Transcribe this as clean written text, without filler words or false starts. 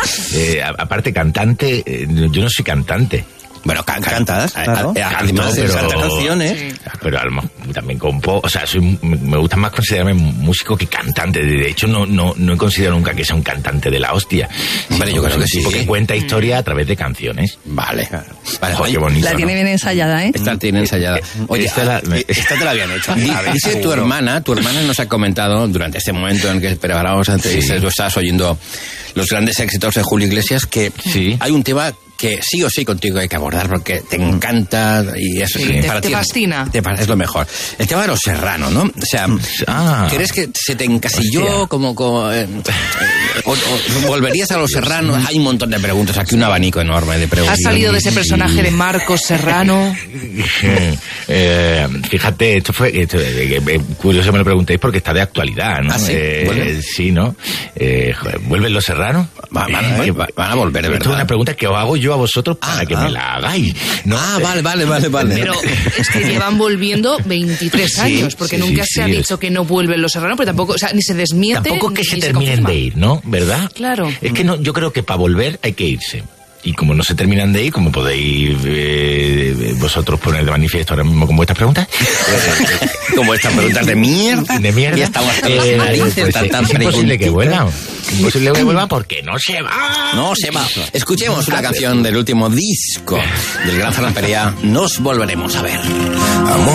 Aparte, cantante, yo no soy cantante. Bueno, cantas, claro. Además de cantar canciones. Sí. Pero también compongo, o sea, me gusta más considerarme músico que cantante. De hecho, no he considerado nunca que sea un cantante de la hostia. Hombre, yo creo que sí. Porque cuenta historia a través de canciones. Vale. Qué bonito. La tiene bien ensayada, ¿eh? Esta tiene ensayada. Oye, esta te la habían hecho. Dice tu hermana nos ha comentado durante este momento en que preparábamos antes, tú estás oyendo los grandes éxitos de Julio Iglesias, que hay un tema que sí o sí contigo hay que abordar porque te encanta y eso para ti te fascina. Es lo mejor. El tema de los Serrano, ¿no? O sea, ¿crees que se te encasilló como o volverías a los Serrano? Hay un montón de preguntas, aquí un abanico enorme de preguntas. ¿Has salido de ese personaje de Marcos Serrano? Fíjate, esto curioso me lo preguntéis porque está de actualidad, ¿no? Sí, ¿no? ¿Vuelven los Serrano? Van a volver, de verdad. Esto es una pregunta que os hago yo a vosotros para que me la hagáis, ¿no? Vale. Pero es que llevan volviendo 23 años, porque nunca se ha dicho que no vuelven los Serrano, pero tampoco, o sea, ni se desmiente. Tampoco que se terminen de ir, ¿no? ¿Verdad? Claro. Es que yo creo que para volver hay que irse. Y como no se terminan de ir, como podéis vosotros poner de manifiesto ahora mismo con vuestras preguntas. Como estas preguntas de mierda. Y estamos es imposible que vuelvan. Imposible que vuelvan porque no se va. No se va. Escuchemos una canción del último disco del gran Ferran Perea. Nos volveremos a ver. Amor.